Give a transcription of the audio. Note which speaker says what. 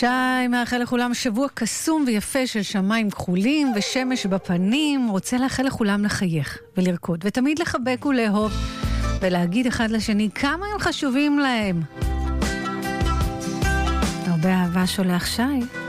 Speaker 1: שי מאחל לכולם שבוע קסום ויפה של שמיים כחולים ושמש בפנים. רוצה לאחל לכולם לחייך ולרקוד ותמיד לחבק ולאהוב ולהגיד אחד לשני כמה הם חשובים להם. הרבה אהבה שולח שי.